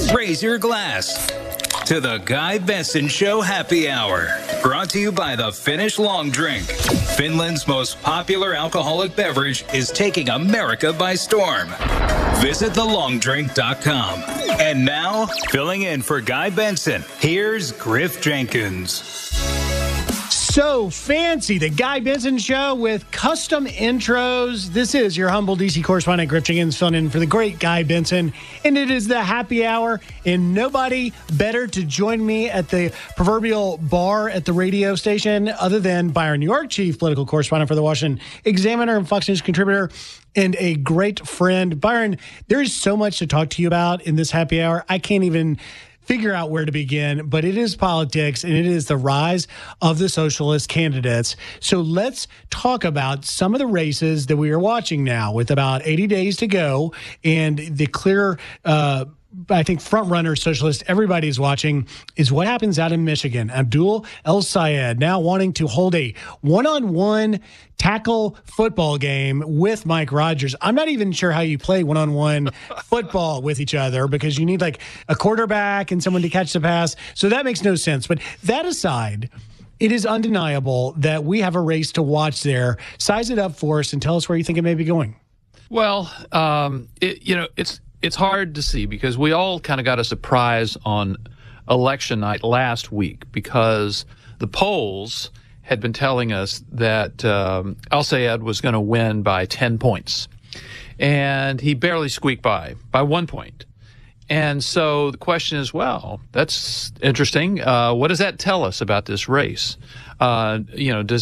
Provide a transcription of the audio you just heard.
Raise your glass to the Guy Benson Show Happy Hour. Brought to you by the Finnish Long Drink. Finland's most popular alcoholic beverage is taking America by storm. Visit thelongdrink.com. And now, filling in for Guy Benson, here's Griff Jenkins. So fancy, the Guy Benson Show with custom intros. This is your humble DC correspondent, Griff Jenkins, filling in for the great Guy Benson. And it is the happy hour, and nobody better to join me at the proverbial bar at the radio station other than Byron York, chief political correspondent for the Washington Examiner and Fox News contributor, and a great friend. Byron, there is so much to talk to you about in this happy hour. I can't even figure out where to begin, but it is politics and it is the rise of the socialist candidates. So let's talk about some of the races that we are watching now with about 80 days to go and the clear I think front-runner socialist everybody's watching is what happens out in Michigan. Abdul El-Sayed now wanting to hold a one-on-one tackle football game with Mike Rogers. I'm not even sure how you play one-on-one football with each other because you need like a quarterback and someone to catch the pass. So that makes no sense. But that aside, it is undeniable that we have a race to watch there. Size it up for us and tell us where you think it may be going. Well, it's hard to see because we all kind of got a surprise on election night last week because the polls had been telling us that El-Sayed was going to win by 10 points. And he barely squeaked by 1 point. And so the question is, well, that's interesting. What does that tell us about this race? Does